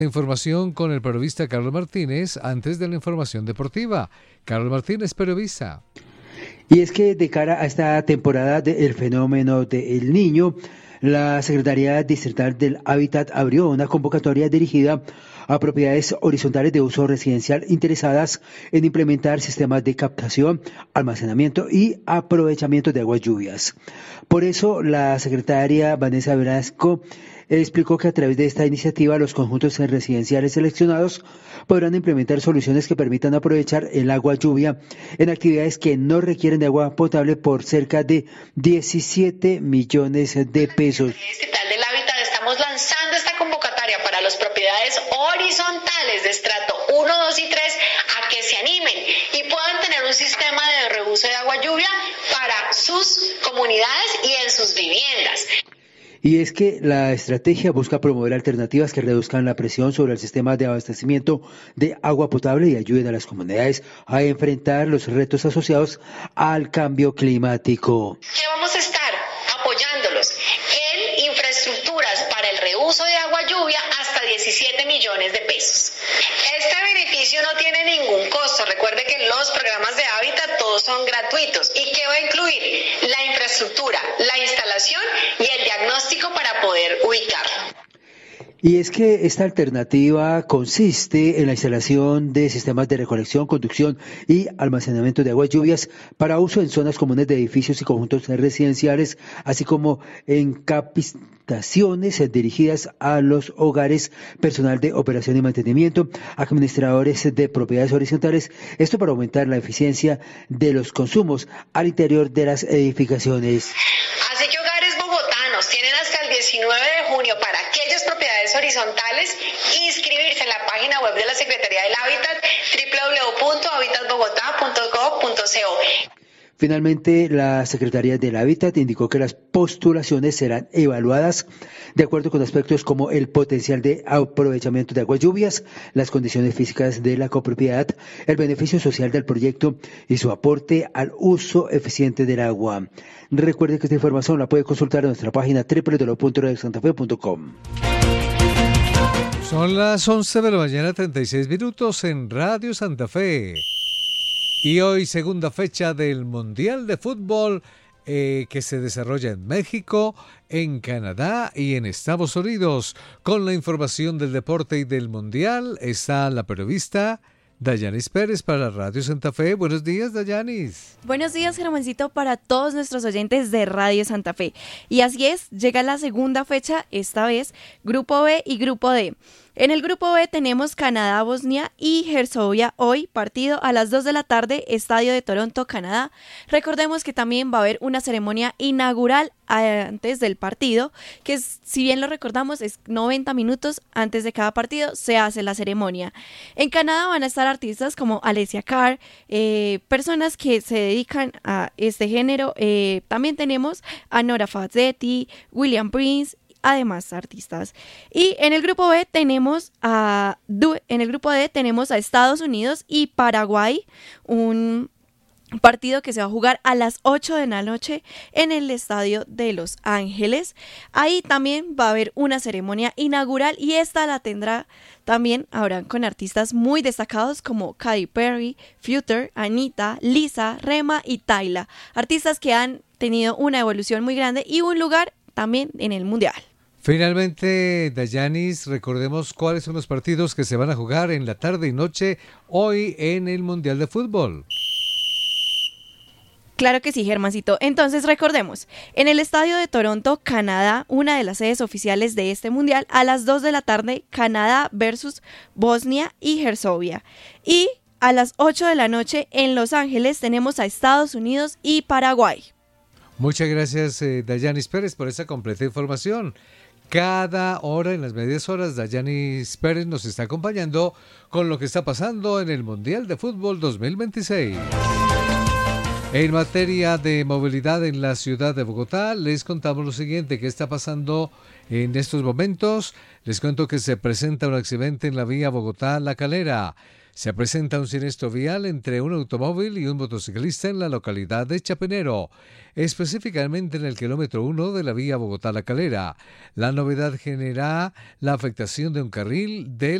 Información con el periodista Carlos Martínez antes de la información deportiva. Carlos Martínez, periodista. Y es que de cara a esta temporada del fenómeno del Niño, la Secretaría Distrital del Hábitat abrió una convocatoria dirigida a propiedades horizontales de uso residencial interesadas en implementar sistemas de captación, almacenamiento y aprovechamiento de aguas lluvias. Por eso, la secretaria Vanessa Velasco explicó que a través de esta iniciativa los conjuntos residenciales seleccionados podrán implementar soluciones que permitan aprovechar el agua lluvia en actividades que no requieren de agua potable por cerca de 17 millones de pesos. Distrital del Hábitat estamos lanzando esta convocatoria para las propiedades horizontales de estrato 1, 2 y 3 a que se animen y puedan tener un sistema de reuso de agua lluvia para sus comunidades y en sus viviendas. Y es que la estrategia busca promover alternativas que reduzcan la presión sobre el sistema de abastecimiento de agua potable y ayuden a las comunidades a enfrentar los retos asociados al cambio climático. ¿Qué vamos a estar apoyándolos? En infraestructuras para el reuso de agua lluvia hasta 17 millones de pesos. Este beneficio no tiene ningún costo. Recuerde que los programas de hábitat todos son gratuitos. ¿Y qué va a incluir? La infraestructura, la instalación y el diagnóstico para poder ubicarlo. Y es que esta alternativa consiste en la instalación de sistemas de recolección, conducción y almacenamiento de aguas lluvias para uso en zonas comunes de edificios y conjuntos residenciales, así como en capacitaciones dirigidas a los hogares, personal de operación y mantenimiento, administradores de propiedades horizontales, esto para aumentar la eficiencia de los consumos al interior de las edificaciones. Así que hogares bogotanos tienen hasta el 19 de junio para aquellas propiedades horizontales inscribirse en la página web de la Secretaría del Hábitat www.habitatbogotá.gov.co. Finalmente, la Secretaría del Hábitat indicó que las postulaciones serán evaluadas de acuerdo con aspectos como el potencial de aprovechamiento de aguas lluvias, las condiciones físicas de la copropiedad, el beneficio social del proyecto y su aporte al uso eficiente del agua. Recuerde que esta información la puede consultar en nuestra página www.radiosantafe.com. Son las 11 de la mañana, 36 minutos en Radio Santa Fe. Y hoy, segunda fecha del Mundial de Fútbol que se desarrolla en México, en Canadá y en Estados Unidos. Con la información del deporte y del Mundial está la periodista Dayanis Pérez para Radio Santa Fe. Buenos días, Dayanis. Buenos días, Germancito, para todos nuestros oyentes de Radio Santa Fe. Y así es, llega la segunda fecha, esta vez, Grupo B y Grupo D. En el Grupo B tenemos Canadá, Bosnia y Herzegovina hoy, partido a las 2 de la tarde, Estadio de Toronto, Canadá. Recordemos que también va a haber una ceremonia inaugural antes del partido, que si bien lo recordamos es 90 minutos antes de cada partido se hace la ceremonia. En Canadá van a estar artistas como Alessia Cara, personas que se dedican a este género. También tenemos a Nora Fazetti, William Prince, además artistas. Y en el grupo B tenemos a Estados Unidos y Paraguay, un partido que se va a jugar a las 8 de la noche en el estadio de Los Ángeles. Ahí también va a haber una ceremonia inaugural y esta la tendrá también, habrán con artistas muy destacados como Katy Perry, Future, Anita, Lisa, Rema y Tyla. Artistas que han tenido una evolución muy grande y un lugar también en el Mundial. Finalmente, Dayanis, recordemos cuáles son los partidos que se van a jugar en la tarde y noche hoy en el Mundial de Fútbol. Claro que sí, Germancito. Entonces recordemos, en el Estadio de Toronto, Canadá, una de las sedes oficiales de este Mundial, a las 2 de la tarde, Canadá versus Bosnia y Herzegovina. Y a las 8 de la noche, en Los Ángeles, tenemos a Estados Unidos y Paraguay. Muchas gracias, Dayanis Pérez, por esa completa información. Cada hora, en las medias horas, Dayanis Pérez nos está acompañando con lo que está pasando en el Mundial de Fútbol 2026. En materia de movilidad en la ciudad de Bogotá, les contamos lo siguiente, ¿qué está pasando en estos momentos? Les cuento que se presenta un accidente en la vía Bogotá-La Calera. Se presenta un siniestro vial entre un automóvil y un motociclista en la localidad de Chapinero, específicamente en el kilómetro 1 de la vía Bogotá-La Calera. La novedad genera la afectación de un carril de